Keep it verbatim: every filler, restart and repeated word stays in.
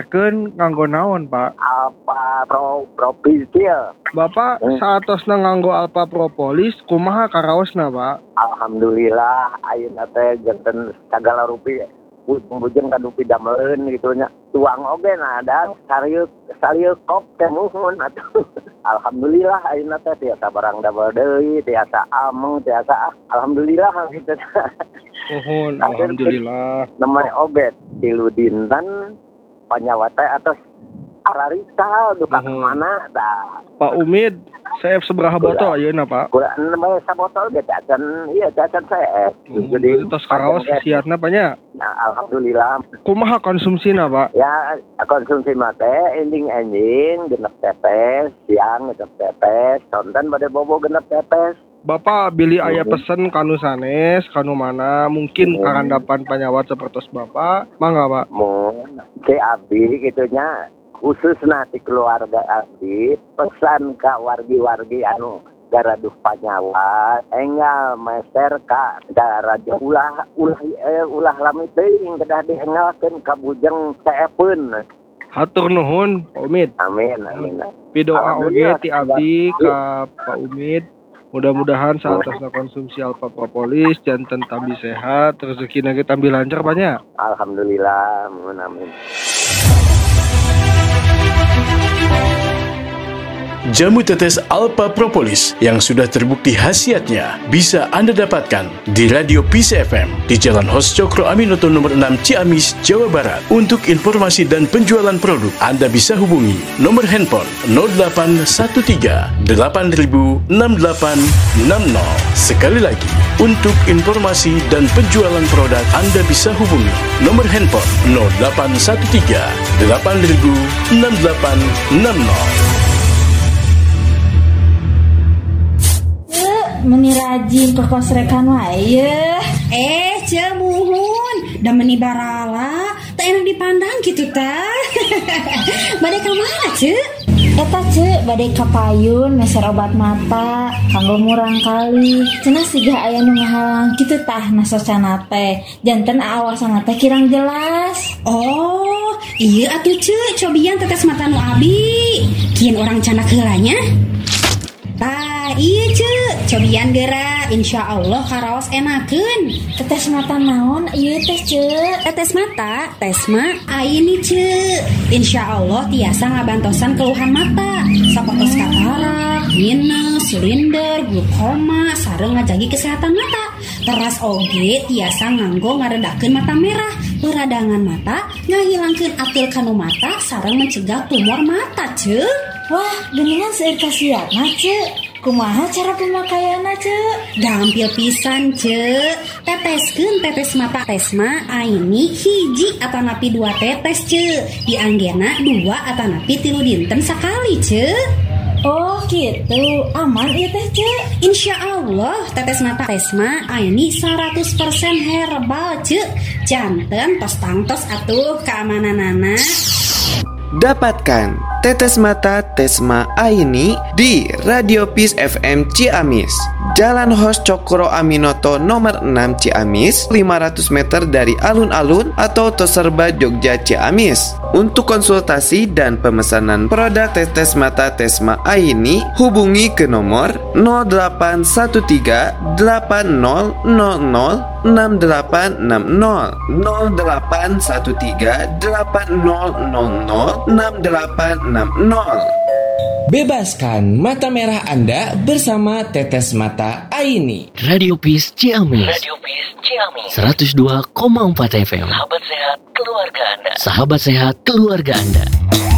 diedarkeun nganggo naon, Pak? Alpha Pro Propizil. Bapak hmm. saatosna nganggo Alpha Propolis kumaha karaosna, Pak? Alhamdulillah ayeuna teh janten sagala rupi bujeng ka dupi dameleun gitu nya. Tuang oge na dan sarieu sarieu kop teh muhun atuh. Alhamdulillah ayeuna teh tiasa barang damel deui, tiasa ameng, tiasa alhamdulillah gitu. Muhun alhamdulillah. Namanya oge tilu dinten panyawat teh atos ararisa duka kemana dah. Pak Umid, saya seberapa botol ayeuna, Pak? Kurang namanya sabotol ge cacan, iya cacan saya. Hmm, jadi tos karaos siatna Pak nya. Nah, alhamdulillah. Kumaha konsumsina, Pak? Ya, konsumsi mate ending-ending genep tetes, siang genep tetes, sonten bade bobo genep tetes. Bapak bili aya pesen kanu sanes, kanu mana mungkin hmm. karandapan panyawat sapertos Bapak, mangga Pak? Mun, si abdi gitunya khusus nanti keluarga abdi pesan ka wargi-wargi anu garaduh panyawat enggal meser ka garaduh ulah ulah eh, ulah lami teuing kedah diengalkeun ka bujeng saepeun. Hatur nuhun Pak Umid. Amin amin. Pidoa oge ti abdi ka Pak Umid. Mudah-mudahan saatosna konsumsi Alpha Propolis janten tambi sehat, rezekina ge tambi lancar banyak. Alhamdulillah, amin. Jamu tetes Alpha Propolis yang sudah terbukti khasiatnya bisa Anda dapatkan di Radio Peace F M di Jalan Hos Cokro Aminoto nomor enam Ciamis, Jawa Barat. Untuk informasi dan penjualan produk, Anda bisa hubungi nomor handphone nol delapan satu tiga delapan nol enam delapan enam nol. Sekali lagi, untuk informasi dan penjualan produk, Anda bisa hubungi nomor handphone nol delapan satu tiga delapan nol enam delapan enam nol. Meni rajin ke kos rekan wae. Eh, cemuhun, da meni barala, tak enak dipandang gitu ta. Bade ka mana, Ce? Eta Ce, bade ka payun meser obat mata, kanggo murang kali. Cenah siga aya nu ngahalang kitu tah nasocana teh. Janten aawasana teh kirang jelas. Oh, ieu atuh Ce, cobian tetes mata nu abi. Kieun orang canak heulanya. Tah, iya Ce, cobian geura, insya Allah karaos enakeun. Tetes mata naon ieu teh Ce? Tetes mata, tesma aini Ce. Insya Allah tiasa ngabantosan keluhan mata, sapotos katarak, minus, silinder, glukoma, sareng ngajagi kesehatan mata. Teras oge tiasa nganggo ngaredakeun mata merah, peradangan mata, ngahilangkeun atil kanu mata, sareng mencegah tumor mata Ce. Wah, geningan seueur kasiatna Ce. Kumaha cara pemakaianna Ce? Gampil pisan Ce. Teteskeun tetes mata tesma aini hiji atanapi dua tetes Ce. Dianggena dua atanapi tilu dinten sakali Ce. Oh gitu, aman ieu teh Ce. Insya Allah tetes mata tesma aini seratus persen herbal Ce. Janten tos tangtos atuh keamananana. Dapatkan tetes mata Tesma Aini di Radio Peace F M Ciamis, Jalan Hos Cokro Aminoto nomor enam Ciamis, lima ratus meter dari alun-alun atau Toserba Jogja Ciamis. Untuk konsultasi dan pemesanan produk tetes mata Tesma Aini, hubungi ke nomor nol delapan satu tiga delapan nol nol nol enam delapan enam nol nol delapan satu tiga delapan nol nol nol enam delapan enam nol. Bebaskan mata merah Anda bersama Tetes Mata Aini. Radio Peace Ciamis. Radio Peace Ciamis. seratus dua koma empat F M. Sahabat sehat keluarga Anda. Sahabat sehat keluarga Anda.